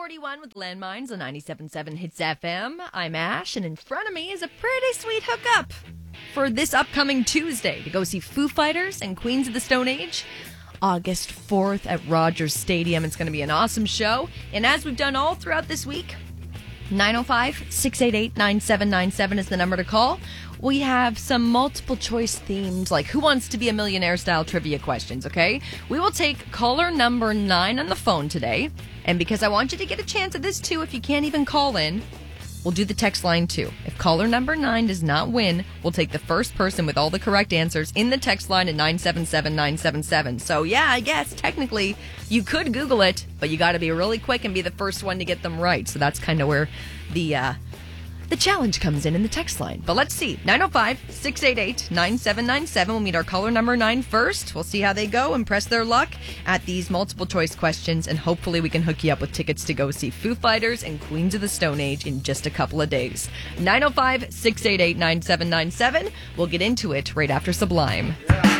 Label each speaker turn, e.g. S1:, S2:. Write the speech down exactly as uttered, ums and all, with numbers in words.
S1: forty-one with Landmines on ninety-seven point seven Hits F M. I'm Ash, and in front of me is a pretty sweet hookup for this upcoming Tuesday to go see Foo Fighters and Queens of the Stone Age. August fourth at Rogers Stadium. It's going to be an awesome show. And as we've done all throughout this week, nine oh five, six eight eight, nine seven nine seven is the number to call. We have some multiple choice themes, like Who Wants to Be a Millionaire style trivia questions, okay? We will take caller number nine on the phone today. And because I want you to get a chance at this too, if you can't even call in, we'll do the text line too. If caller number nine does not win, we'll take the first person with all the correct answers in the text line at nine seven seven nine seven seven. So yeah, I guess technically you could Google it, but you got to be really quick and be the first one to get them right. So that's kind of where the uh, the challenge comes in in the text line. But let's see. nine oh five, six eight eight, nine seven nine seven. We'll meet our caller number nine first. We'll see how they go and press their luck at these multiple choice questions. And hopefully we can hook you up with tickets to go see Foo Fighters and Queens of the Stone Age in just a couple of days. nine oh five, six eight eight, nine seven nine seven. We'll get into it right after Sublime. Yeah.